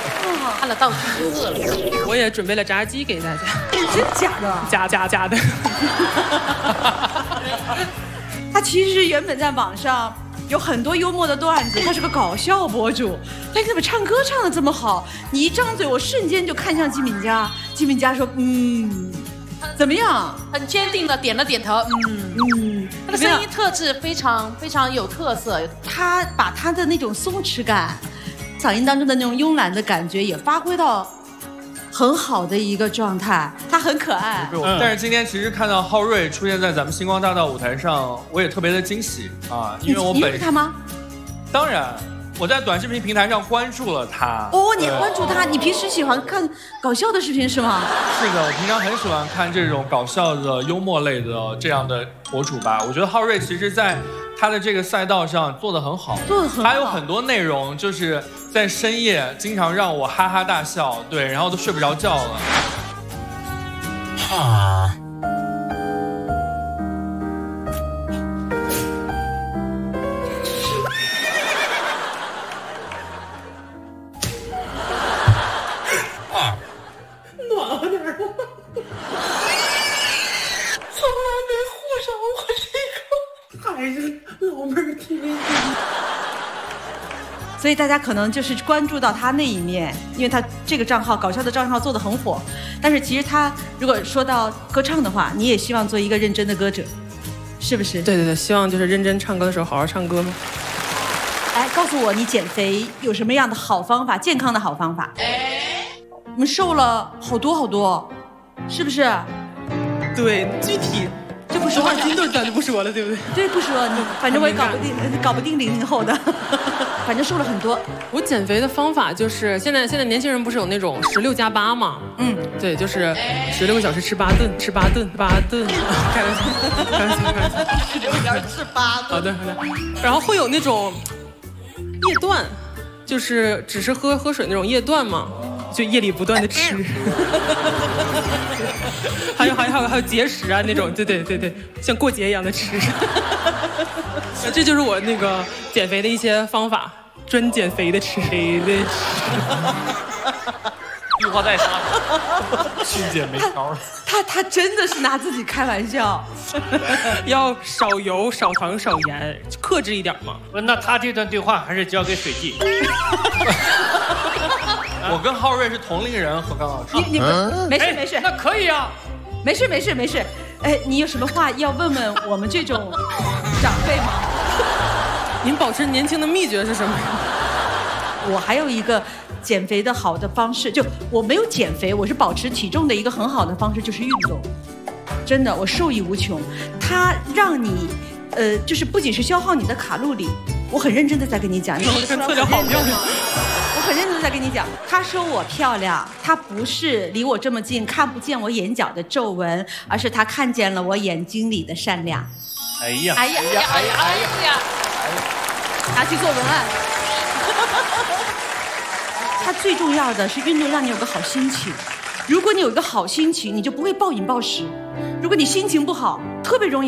看了道具就饿了。 我也准备了炸鸡给大家。 真假的？ 假的。 他其实原本在网上有很多幽默的段子，他是个搞笑博主，他怎么唱歌唱得这么好？你一张嘴，我瞬间就看向金敏佳。金敏佳说：“怎么样？” 很坚定的点了点头。他的声音特质非常有特色。 他把他的那种松弛感，嗓音当中的那种慵懒的感觉也发挥到很好的一个状态，他很可爱。 但是今天其实看到浩瑞出现在咱们星光大道舞台上，我也特别的惊喜啊，因为我你认识他吗？ 当然，我在短视频平台上关注了他。 哦，你关注他？你平时喜欢看搞笑的视频是吗？ 是的，我平常很喜欢看这种搞笑的、幽默类的这样的博主吧。我觉得浩瑞其实在他的这个赛道上做得很好，还有很多内容就是在深夜经常让我哈哈大笑，对，然后都睡不着觉了。 暖和点儿。从来没护着我这个还是老妹儿天。所以大家可能就是关注到他那一面，因为他这个账号搞笑的账号做得很火。但是其实他如果说到歌唱的话，你也希望做一个认真的歌者，是不是？ 对，希望就是认真唱歌的时候好好唱歌吗？ 哎，告诉我你减肥有什么样的好方法，健康的好方法？我们瘦了好多，是不是？ 对，具体就不说多少斤咱就不说了，对不对？ 对，不说你，反正我也搞不定00后的，反正瘦了很多。 我减肥的方法就是现在年轻人不是有那种16+8吗？对，就是16个小时吃8顿，吃8顿，开玩笑，16个小时吃8顿。好的。然后会有那种夜断，就是只是喝水那种夜断嘛。就夜里不断的吃，还有节食啊那种，对，像过节一样的吃，这就是我那个减肥的一些方法，专减肥的吃， 绿化带杀，去减肥条。 他真的是拿自己开玩笑， 要少油、少糖、少盐，克制一点嘛。 那他这段对话还是交给水记。 我跟浩瑞是同龄人，何刚老师。 你没事， 那可以啊， 没事。哎，你有什么话要问我们这种长辈吗？ 您保持年轻的秘诀是什么？ 我还有一个减肥的好的方式，就我没有减肥，我是保持体重的一个很好的方式，就是运动。真的，我受益无穷。它让你，就是不仅是消耗你的卡路里，我很认真的在跟你讲，你看测量好漂亮。 我很认真的在跟你讲，他说我漂亮，他不是离我这么近看不见我眼角的皱纹，而是他看见了我眼睛里的善良。 哎呀， 拿去做文案。他最重要的是运动让你有个好心情，如果你有一个好心情，你就不会暴饮暴食。如果你心情不好，特别容易